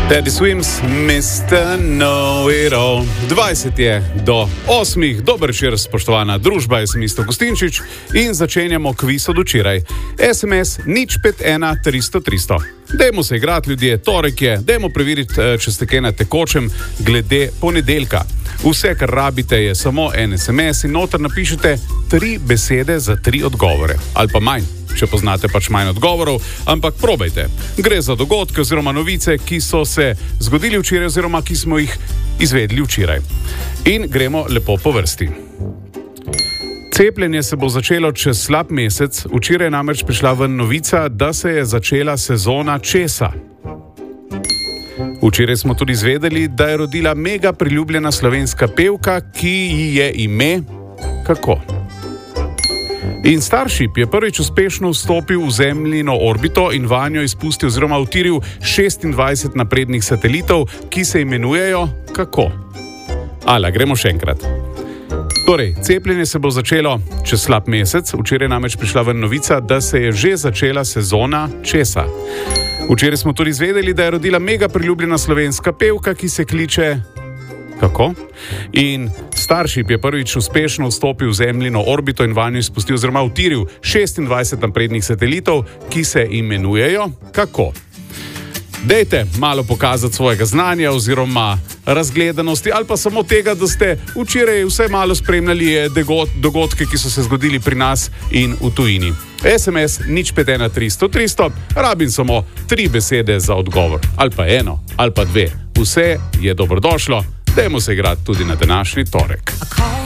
Teddy Swims, Mr. Know-It-All. 20 je do 8. Dober večer, spoštovana družba, jaz sem Isto Gostinčič in začenjamo kviz od včeraj. SMS 051 300 300. Dajmo se igrati, ljudje, torek je, dajmo preveriti, če ste kaj na tekočem glede ponedeljka. Vse, kar rabite, je samo en SMS in noter napišete 3 besede za 3 odgovore. Ali pa manj, če poznate pač manj odgovorov, ampak probajte. Gre za dogodke oziroma novice, ki so se zgodili včeraj oziroma ki smo jih izvedli včeraj. In gremo lepo po vrsti. Cepljenje se bo začelo čez slab mesec. Včeraj je namreč prišla ven novica, da se je začela sezona česa. Včeraj smo tudi izvedeli, da je rodila mega priljubljena slovenska pevka, ki ji je ime kako? In Starship je prvič uspešno vstopil v Zemljino orbito in vanjo izpustil oziroma utiril 26 naprednih satelitov, ki se imenujejo kako? Ala, gremo še enkrat. Torej, cepljenje se bo začelo čez slab mesec. Včeraj namreč prišla ven novica, da se je že začela sezona česa. Včeraj smo tudi izvedeli, da je rodila mega priljubljena slovenska pevka, ki se kliče kako? In Starship je prvič uspešno vstopil v Zemljino orbito in vanjo izpustil oziroma utiril 26 naprednih satelitov, ki se imenujejo kako? Dejte malo pokazati svojega znanja oziroma razgledanosti ali pa samo tega, da ste včeraj vse malo spremljali dogodke, ki so se zgodili pri nas in v tujini. SMS 051 300 300, rabim samo 3 besede za odgovor. Ali pa 1, ali pa 2. Vse je dobrodošlo, dajmo se igrati tudi na današnji torek.